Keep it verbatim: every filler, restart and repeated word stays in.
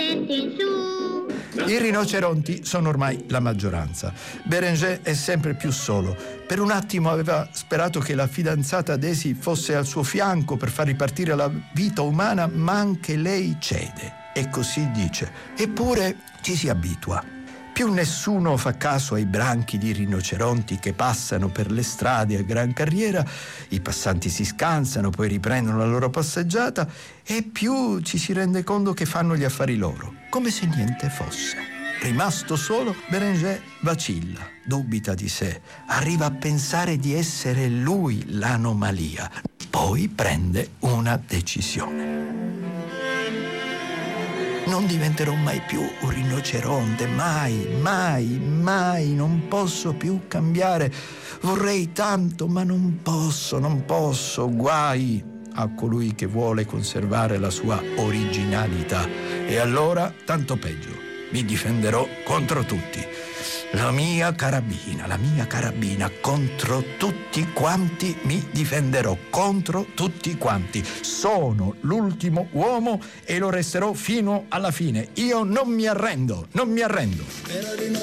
testa in su. I rinoceronti sono ormai la maggioranza. Bérenger è sempre più solo. Per un attimo aveva sperato che la fidanzata Daisy fosse al suo fianco per far ripartire la vita umana, ma anche lei cede. E così dice. Eppure ci si abitua. Più nessuno fa caso ai branchi di rinoceronti che passano per le strade a gran carriera, i passanti si scansano, poi riprendono la loro passeggiata, e più ci si rende conto che fanno gli affari loro, come se niente fosse. Rimasto solo, Bérenger vacilla, dubita di sé, arriva a pensare di essere lui l'anomalia, poi prende una decisione. Non diventerò mai più un rinoceronte, mai, mai, mai, non posso più cambiare. Vorrei tanto, ma non posso, non posso, guai a colui che vuole conservare la sua originalità. E allora, tanto peggio, mi difenderò contro tutti. La mia carabina, la mia carabina, contro tutti quanti mi difenderò, contro tutti quanti. Sono l'ultimo uomo e lo resterò fino alla fine. Io non mi arrendo, non mi arrendo.